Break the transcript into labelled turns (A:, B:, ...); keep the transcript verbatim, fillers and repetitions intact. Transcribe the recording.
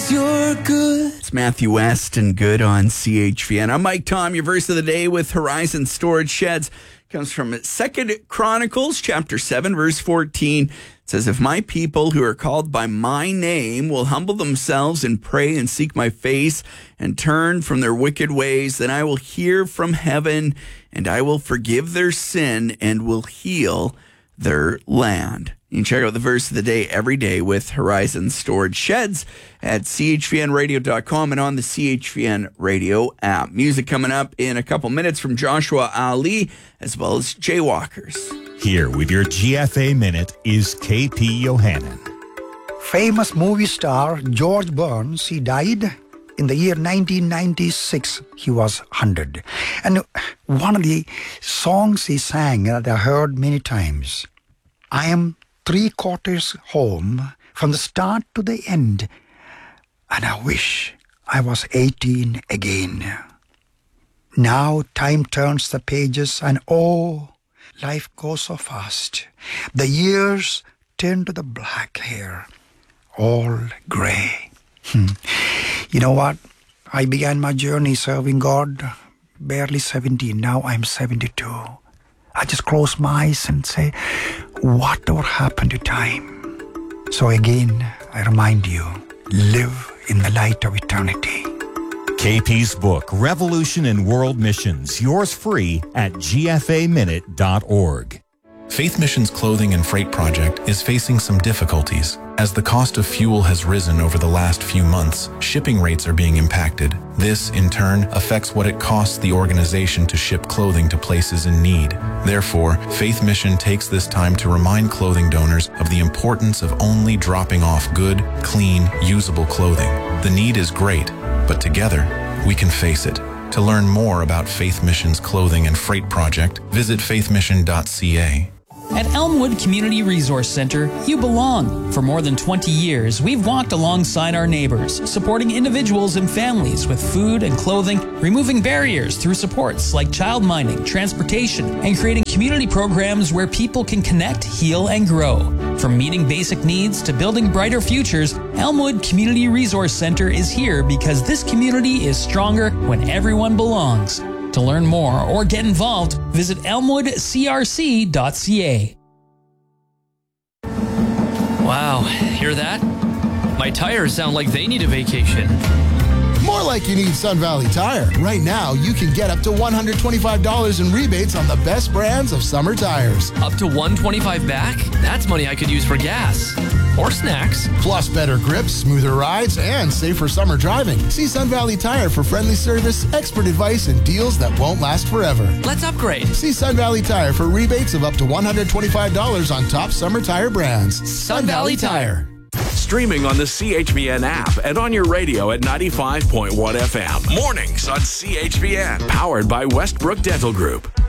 A: you're good. It's Matthew West and Good on C H V N. I'm Mike Tom. Your verse of the day with Horizon Storage Sheds comes from Second Chronicles chapter seven, verse fourteen. It says, if my people who are called by my name will humble themselves and pray and seek my face and turn from their wicked ways, then I will hear from heaven and I will forgive their sin and will heal their land. You can check out the verse of the day every day with Horizon Storage Sheds at C H V N radio dot com and on the C H V N radio app. Music coming up in a couple minutes from Joshua Ali as well as Jaywalkers.
B: Here with your G F A Minute is K P Yohannan.
C: Famous movie star George Burns, he died in the year nineteen ninety-six. He was one hundred. And one of the songs he sang that I heard many times, I am three quarters home from the start to the end, and I wish I was eighteen again. Now time turns the pages and oh, life goes so fast. The years turn to the black hair, all gray. Hmm. You know what? I began my journey serving God barely seventeen. Now I'm seventy-two. I just close my eyes and say, whatever happened to time? So again, I remind you, live in the light of eternity.
B: K P's book, Revolution in World Missions, yours free at G F A minute dot org.
D: Faith Mission's clothing and freight project is facing some difficulties. As the cost of fuel has risen over the last few months, shipping rates are being impacted. This, in turn, affects what it costs the organization to ship clothing to places in need. Therefore, Faith Mission takes this time to remind clothing donors of the importance of only dropping off good, clean, usable clothing. The need is great, but together, we can face it. To learn more about Faith Mission's clothing and freight project, visit faith mission dot c a.
E: At Elmwood Community Resource Center, you belong. For more than twenty years, we've walked alongside our neighbors, supporting individuals and families with food and clothing, removing barriers through supports like child minding, transportation, and creating community programs where people can connect, heal, and grow. From meeting basic needs to building brighter futures, Elmwood Community Resource Center is here because this community is stronger when everyone belongs. To learn more or get involved, visit elmwood c r c dot c a.
F: Wow, hear that? My tires sound like they need a vacation.
G: More like you need Sun Valley Tire. Right now, you can get up to one hundred twenty-five dollars in rebates on the best brands of summer tires.
F: Up to one hundred twenty-five dollars back? That's money I could use for gas. Or snacks.
G: Plus better grips, smoother rides, and safer summer driving. See Sun Valley Tire for friendly service, expert advice, and deals that won't last forever.
F: Let's upgrade.
G: See Sun Valley Tire for rebates of up to one hundred twenty-five dollars on top summer tire brands.
F: Sun, Sun Valley, Valley Tire.
H: Streaming on the C H V N app and on your radio at ninety-five point one F M. Mornings on C H V N. Powered by Westbrook Dental Group.